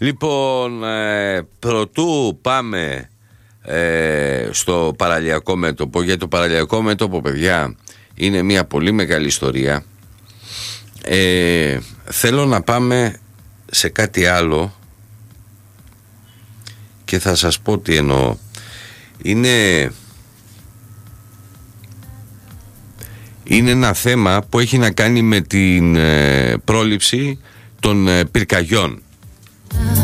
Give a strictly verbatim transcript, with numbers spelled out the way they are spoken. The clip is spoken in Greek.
Λοιπόν, ε, πρωτού πάμε ε, στο παραλιακό μέτωπο, γιατί το παραλιακό μέτωπο, παιδιά, είναι μια πολύ μεγάλη ιστορία. ε, Θέλω να πάμε σε κάτι άλλο και θα σας πω τι εννοώ. Είναι Είναι ένα θέμα που έχει να κάνει με την ε, πρόληψη των ε, πυρκαγιών.